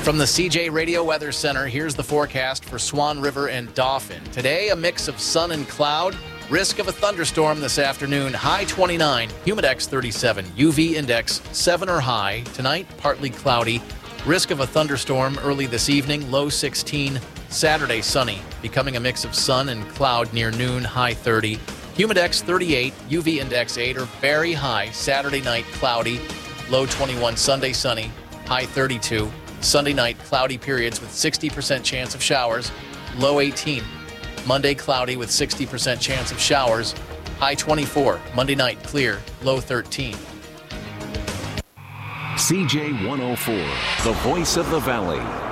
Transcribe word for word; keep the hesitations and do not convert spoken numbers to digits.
From the C J Radio Weather Center, here's the forecast for Swan River and Dauphin. Today, a mix of sun and cloud. Risk of a thunderstorm this afternoon. High twenty-nine, humidex thirty-seven, U V index seven or high. Tonight, partly cloudy. Risk of a thunderstorm early this evening. Low sixteen. Saturday, sunny, becoming a mix of sun and cloud near noon. High thirty. Humidex thirty-eight, U V index eight or very high. Saturday night, cloudy. Low twenty-one. Sunday, sunny. High thirty-two. Sunday night, cloudy periods with sixty percent chance of showers. Low eighteen. Monday, cloudy with sixty percent chance of showers. High twenty-four. Monday night, clear. Low thirteen. C J one oh four, the voice of the Valley.